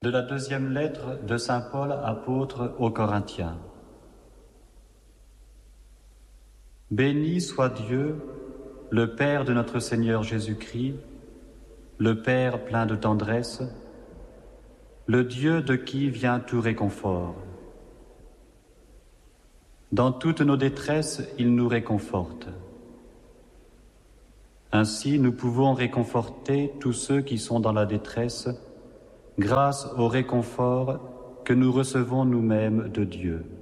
De la deuxième lettre de saint Paul, apôtre aux Corinthiens. Béni soit Dieu, le Père de notre Seigneur Jésus-Christ, le Père plein de tendresse, le Dieu de qui vient tout réconfort. Dans toutes nos détresses, il nous réconforte. Ainsi, nous pouvons réconforter tous ceux qui sont dans la détresse grâce au réconfort que nous recevons nous-mêmes de Dieu.